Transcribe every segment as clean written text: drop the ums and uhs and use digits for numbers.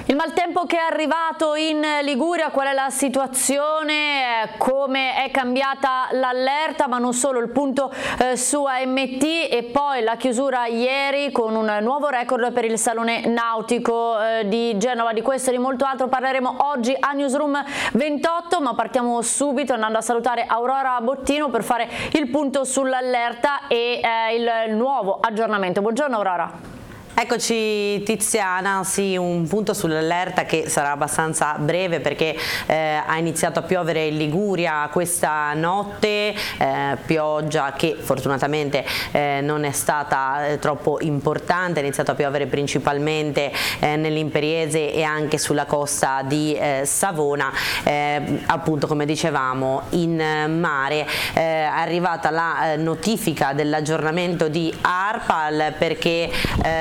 Il maltempo che è arrivato in Liguria, qual è la situazione, come è cambiata l'allerta, ma non solo, il punto su AMT e poi la chiusura ieri con un nuovo record per il Salone Nautico di Genova. Di questo e di molto altro parleremo oggi a Newsroom 28, ma partiamo subito andando a salutare Aurora Bottino per fare il punto sull'allerta e il nuovo aggiornamento. Buongiorno Aurora. Eccoci Tiziana, sì, un punto sull'allerta che sarà abbastanza breve perché ha iniziato a piovere in Liguria questa notte, pioggia che fortunatamente non è stata troppo importante, ha iniziato a piovere principalmente nell'Imperiese e anche sulla costa di Savona, appunto come dicevamo in mare. È arrivata la notifica dell'aggiornamento di ARPAL perché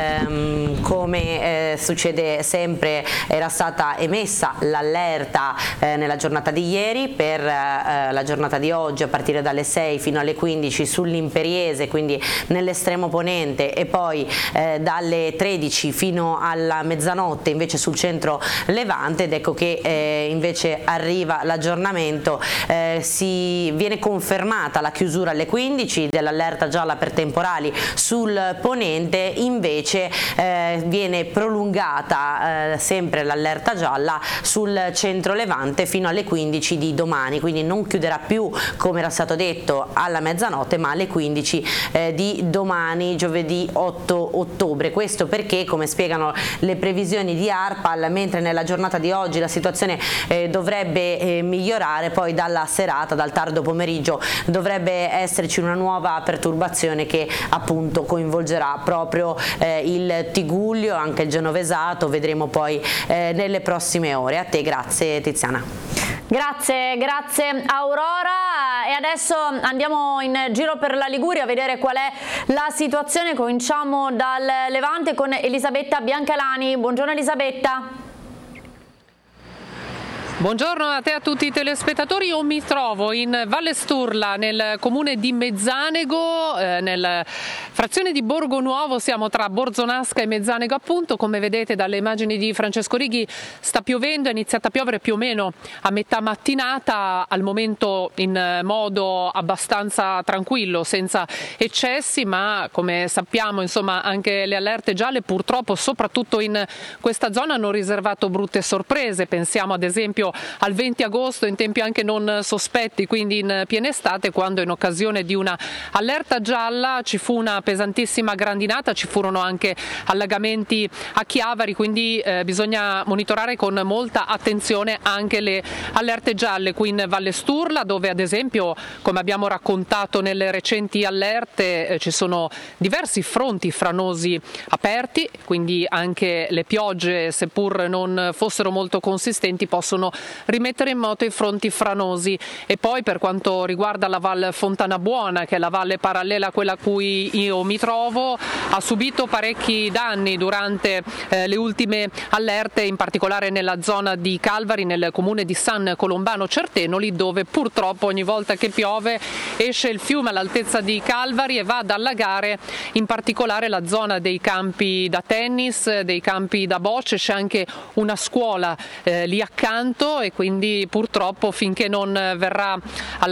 come succede sempre era stata emessa l'allerta nella giornata di ieri, per la giornata di oggi a partire dalle 6 fino alle 15 sull'Imperiese, quindi nell'estremo ponente, e poi dalle 13 fino alla mezzanotte invece sul centro levante. Ed ecco che invece arriva l'aggiornamento, viene confermata la chiusura alle 15 dell'allerta gialla per temporali sul ponente, invece viene prolungata sempre l'allerta gialla sul centro levante fino alle 15 di domani, quindi non chiuderà più come era stato detto alla mezzanotte ma alle 15 di domani, giovedì 8 ottobre. Questo perché, come spiegano le previsioni di ARPAL, mentre nella giornata di oggi la situazione dovrebbe migliorare, poi dalla serata, dal tardo pomeriggio dovrebbe esserci una nuova perturbazione che appunto coinvolgerà proprio il Tigullio, anche il Genovesato, vedremo poi nelle prossime ore. A te, grazie Tiziana. Grazie Aurora, e adesso andiamo in giro per la Liguria a vedere qual è la situazione. Cominciamo dal Levante con Elisabetta Biancalani. Buongiorno Elisabetta. Buongiorno a te e a tutti i telespettatori. Io mi trovo in Valle Sturla, nel comune di Mezzanego, nella frazione di Borgo Nuovo. Siamo tra Borzonasca e Mezzanego, appunto. Come vedete dalle immagini di Francesco Righi sta piovendo, è iniziata a piovere più o meno a metà mattinata, al momento in modo abbastanza tranquillo, senza eccessi, ma come sappiamo insomma anche le allerte gialle purtroppo soprattutto in questa zona hanno riservato brutte sorprese. Pensiamo ad esempio al 20 agosto in tempi anche non sospetti, quindi in piena estate, quando in occasione di una allerta gialla ci fu una pesantissima grandinata, ci furono anche allagamenti a Chiavari, quindi bisogna monitorare con molta attenzione anche le allerte gialle qui in Valle Sturla, dove ad esempio, come abbiamo raccontato nelle recenti allerte, ci sono diversi fronti franosi aperti, quindi anche le piogge, seppur non fossero molto consistenti, possono rimettere in moto i fronti franosi. E poi per quanto riguarda la Val Fontana Buona, che è la valle parallela a quella a cui io mi trovo, ha subito parecchi danni durante le ultime allerte, in particolare nella zona di Calvari, nel comune di San Colombano Certenoli, dove purtroppo ogni volta che piove esce il fiume all'altezza di Calvari e va ad allagare in particolare la zona dei campi da tennis, dei campi da bocce. C'è anche una scuola lì accanto, e quindi purtroppo finché non verrà